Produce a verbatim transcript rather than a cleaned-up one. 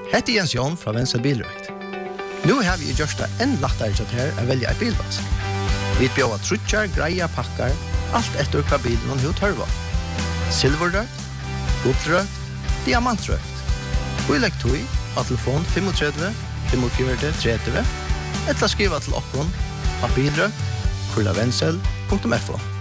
Hette Jens Jon fra Venstre Bilrøkt. Nu har vi gjort det enn lettere til her å velge en bilvask. Vi bjør trutjar, greia, pakkar, alt etter hva bilen og hva tørva. Silverrøkt, guldrøkt, diamantrøkt. Og i legg tog av telefon fem tre fem fire tre tre, eller skriva til okkon av bilrøkt, kurlavensel punktum f o.